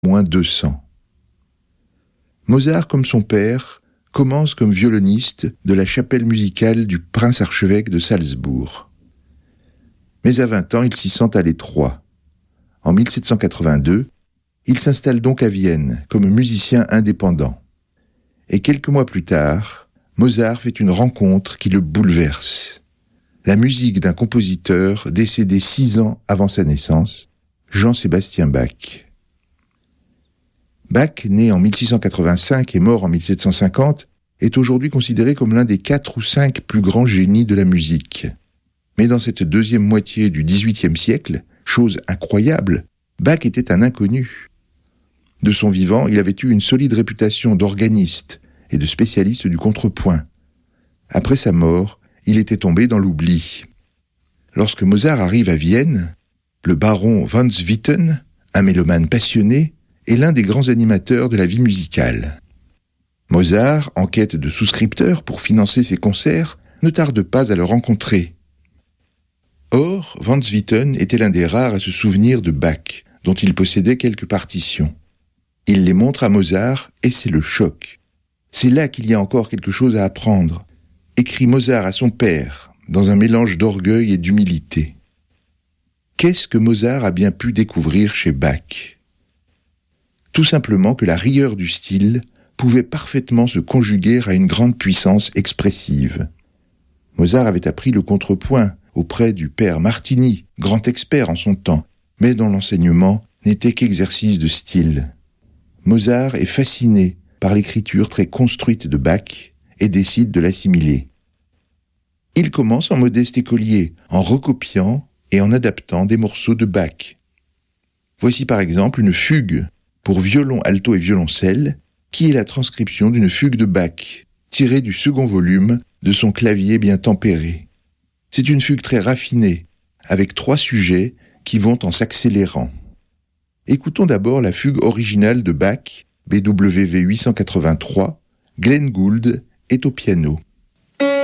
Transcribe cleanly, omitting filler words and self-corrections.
moins 200. Mozart, comme son père, commence comme violoniste de la chapelle musicale du prince-archevêque de Salzbourg. Mais à 20 ans, il s'y sent à l'étroit. En 1782, il s'installe donc à Vienne comme musicien indépendant. Et quelques mois plus tard, Mozart fait une rencontre qui le bouleverse. La musique d'un compositeur décédé 6 ans avant sa naissance, Jean-Sébastien Bach. Bach, né en 1685 et mort en 1750, est aujourd'hui considéré comme l'un des 4 ou 5 plus grands génies de la musique. Mais dans cette deuxième moitié du XVIIIe siècle, chose incroyable, Bach était un inconnu. De son vivant, il avait eu une solide réputation d'organiste et de spécialiste du contrepoint. Après sa mort, il était tombé dans l'oubli. Lorsque Mozart arrive à Vienne, le baron von Swieten, un mélomane passionné, est l'un des grands animateurs de la vie musicale. Mozart, en quête de souscripteurs pour financer ses concerts, ne tarde pas à le rencontrer. Or, von Swieten était l'un des rares à se souvenir de Bach, dont il possédait quelques partitions. Il les montre à Mozart et c'est le choc. C'est là qu'il y a encore quelque chose à apprendre, écrit Mozart à son père, dans un mélange d'orgueil et d'humilité. Qu'est-ce que Mozart a bien pu découvrir chez Bach ? Tout simplement que la rigueur du style pouvait parfaitement se conjuguer à une grande puissance expressive. Mozart avait appris le contrepoint auprès du père Martini, grand expert en son temps, mais dont l'enseignement n'était qu'exercice de style. Mozart est fasciné par l'écriture très construite de Bach et décide de l'assimiler. Il commence en modeste écolier, en recopiant et en adaptant des morceaux de Bach. Voici par exemple une fugue pour violon, alto et violoncelle, qui est la transcription d'une fugue de Bach, tirée du second volume de son clavier bien tempéré. C'est une fugue très raffinée, avec 3 sujets qui vont en s'accélérant. Écoutons d'abord la fugue originale de Bach, BWV 883, Glenn Gould est au piano.